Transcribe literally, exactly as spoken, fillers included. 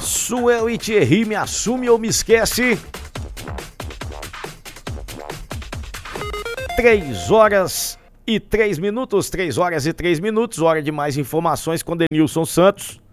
Suel e Thierry, me assume ou me esquece. Três horas e três minutos, três horas e três minutos, hora de mais informações com Denilson Santos.